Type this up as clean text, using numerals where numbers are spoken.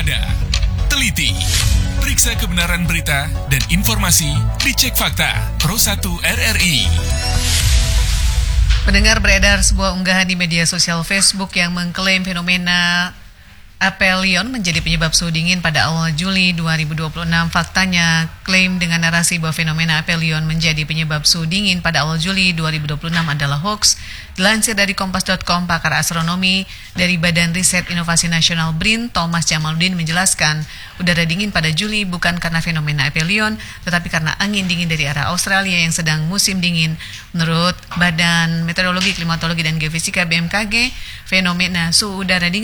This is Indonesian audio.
waspada, teliti, periksa kebenaran berita dan informasi dicek fakta Pro 1 RRI. Pendengar, beredar sebuah unggahan di media sosial Facebook yang mengklaim fenomena aphelion menjadi penyebab suhu dingin pada awal Juli 2026. Faktanya, klaim dengan narasi bahwa fenomena aphelion menjadi penyebab suhu dingin pada awal Juli 2026 adalah hoax. Dilansir dari Kompas.com, pakar astronomi dari Badan Riset Inovasi Nasional BRIN, Thomas Jamaluddin menjelaskan, udara dingin pada Juli bukan karena fenomena aphelion, tetapi karena angin dingin dari arah Australia yang sedang musim dingin. Menurut Badan Meteorologi, Klimatologi, dan Geofisika BMKG, fenomena suhu udara dingin